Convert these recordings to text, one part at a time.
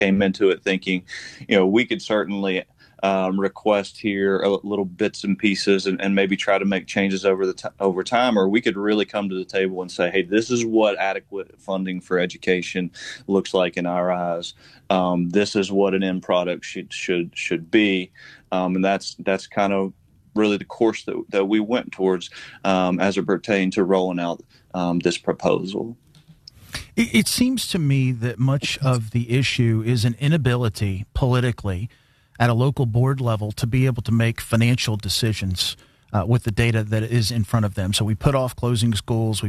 came into it thinking, we could certainly request here little bits and pieces and maybe try to make changes over time, or we could really come to the table and say, hey, this is what adequate funding for education looks like in our eyes. This is what an end product should be, and that's kind of really the course that we went towards as it pertained to rolling out this proposal. It seems to me that much of the issue is an inability politically at a local board level to be able to make financial decisions with the data that is in front of them. So we put off closing schools,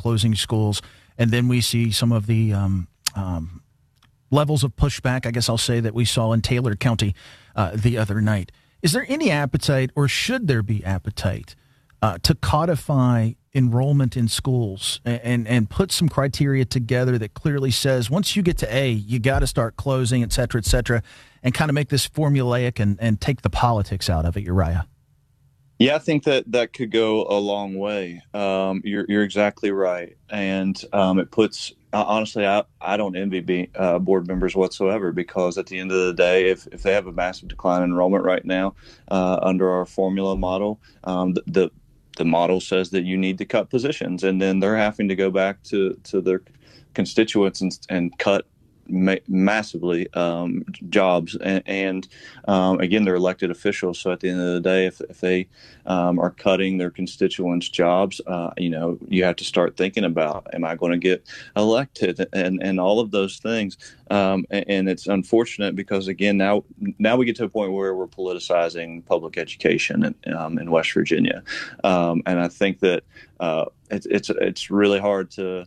and then we see some of the levels of pushback, I guess I'll say, that we saw in Taylor County the other night. Is there any appetite, or should there be appetite, to codify enrollment in schools and put some criteria together that clearly says once you get to A, you got to start closing, et cetera, and kind of make this formulaic and take the politics out of it, Uriah? Yeah, I think that could go a long way. You're exactly right. And it puts, honestly, I don't envy board members whatsoever, because at the end of the day, if they have a massive decline in enrollment right now under our formula model, the model says that you need to cut positions, and then they're having to go back to their constituents and cut massively jobs, and again, they're elected officials. So at the end of the day, if they are cutting their constituents' jobs, you have to start thinking about, am I going to get elected, and all of those things. And it's unfortunate because, again, now we get to a point where we're politicizing public education in West Virginia, and I think that it's really hard to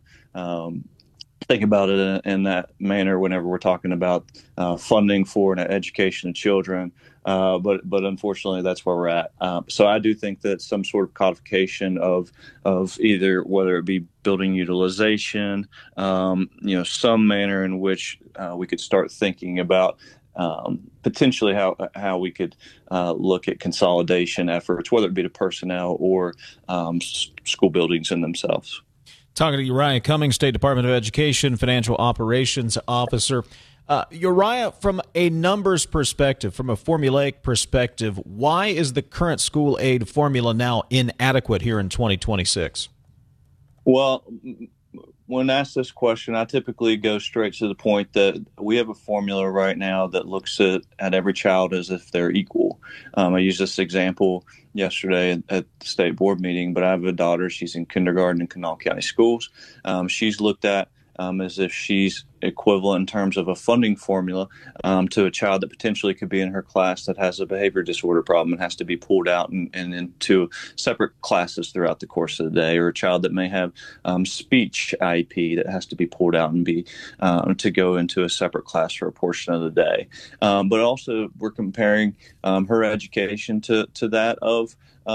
think about it in that manner whenever we're talking about funding for an education of children. But unfortunately, that's where we're at. So I do think that some sort of codification of either, whether it be building utilization, some manner in which we could start thinking about potentially how we could look at consolidation efforts, whether it be to personnel or school buildings in themselves. Talking to Uriah Cummings, State Department of Education Financial Operations Officer. Uriah, from a numbers perspective, from a formulaic perspective, why is the current school aid formula now inadequate here in 2026? Well, when asked this question, I typically go straight to the point that we have a formula right now that looks at every child as if they're equal. I used this example yesterday at the state board meeting, but I have a daughter. She's in kindergarten in Kanawha County Schools. She's looked at as if she's equivalent in terms of a funding formula to a child that potentially could be in her class that has a behavior disorder problem and has to be pulled out and into separate classes throughout the course of the day, or a child that may have speech IEP that has to be pulled out and be to go into a separate class for a portion of the day. But also we're comparing her education to that of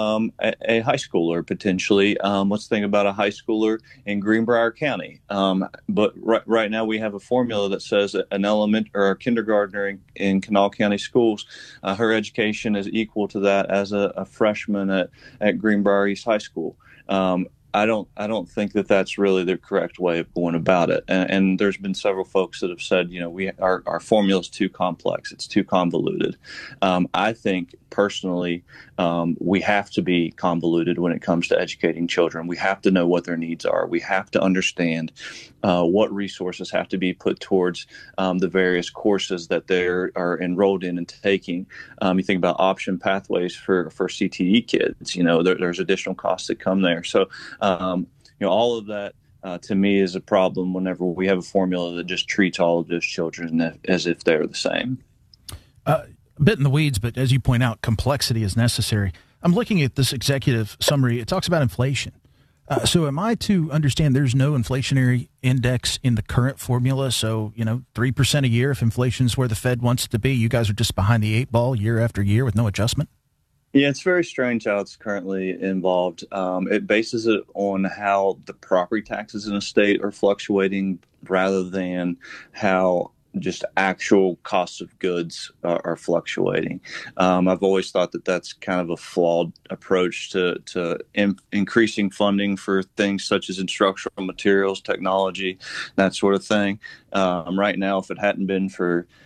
a high schooler potentially. Let's think about a high schooler in Greenbrier County. But right now we have a formula that says an element or a kindergartner in Kanawha County Schools, her education is equal to that as a freshman at Greenbrier East High School. I don't think that that's really the correct way of going about it. And there's been several folks that have said, our formula is too complex. It's too convoluted. I think personally, we have to be convoluted when it comes to educating children. We have to know what their needs are. We have to understand what resources have to be put towards the various courses that they are enrolled in and taking. You think about option pathways for CTE kids. There's additional costs that come there. So, all of that to me is a problem whenever we have a formula that just treats all of those children as if they're the same. A bit in the weeds, but as you point out, complexity is necessary. I'm looking at this executive summary. It talks about inflation. So am I to understand there's no inflationary index in the current formula? So, 3% a year, if inflation's where the Fed wants it to be, you guys are just behind the eight ball year after year with no adjustment? Yeah, it's very strange how it's currently involved. It bases it on how the property taxes in a state are fluctuating rather than how just actual costs of goods are fluctuating. I've always thought that that's kind of a flawed approach to increasing funding for things such as instructional materials, technology, that sort of thing. Right now, if it hadn't been for